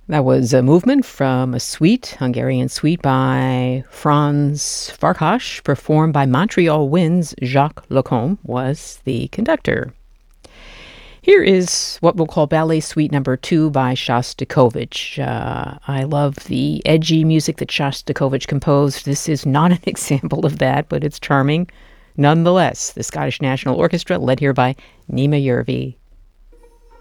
That was a movement from a suite, Hungarian suite by Franz Farkas, performed by Montreal Wind's Jacques Lacombe, was the conductor. Here is what we'll call Ballet Suite Number 2 by Shostakovich. I love the edgy music that Shostakovich composed. This is not an example of that, but it's charming. Nonetheless, the Scottish National Orchestra, led here by Nima Yervi.